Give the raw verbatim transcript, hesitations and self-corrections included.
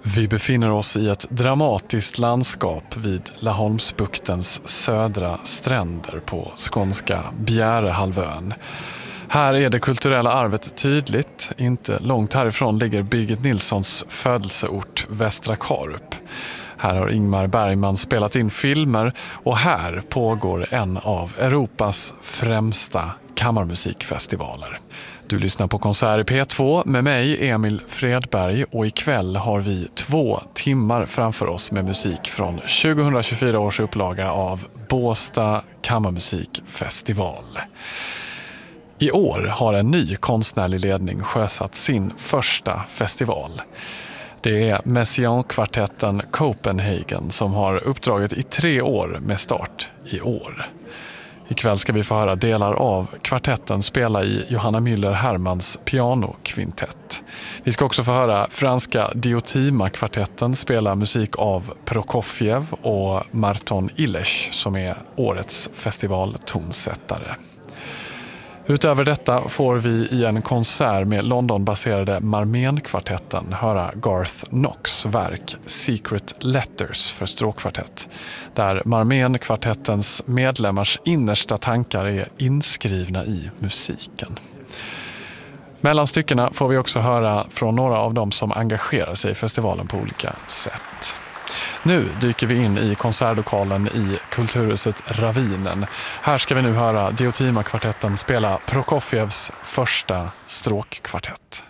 Vi befinner oss i ett dramatiskt landskap vid Laholmsbuktens södra stränder på skånska Bjärehalvön. Här är det kulturella arvet tydligt. Inte långt härifrån ligger Birgit Nilssons födelseort Västra Karup. Här har Ingmar Bergman spelat in filmer och här pågår en av Europas främsta kammarmusikfestivaler. Du lyssnar på Konsert i P två med mig, Emil Fredberg, och ikväll har vi två timmar framför oss med musik från tjugohundratjugofyra års upplaga av Båstad kammarmusikfestival. I år har en ny konstnärlig ledning sjösatt sin första festival. Det är Messiaen-kvartetten Copenhagen som har uppdraget i tre år med start i år. Ikväll ska vi få höra delar av kvartetten spela i Johanna Müller-Hermans pianokvintett. Vi ska också få höra franska Diotima-kvartetten spela musik av Prokofjev och Marton Illes som är årets festivaltonsättare. Utöver detta får vi i en konsert med London-baserade Marmen-kvartetten höra Garth Knox verk Secret Letters för stråkkvartett, där Marmen-kvartettens medlemmars innersta tankar är inskrivna i musiken. Mellan styckena får vi också höra från några av dem som engagerar sig i festivalen på olika sätt. Nu dyker vi in i konsertlokalen i Kulturhuset Ravinen. Här ska vi nu höra Diotima-kvartetten spela Prokofjevs första stråkkvartett.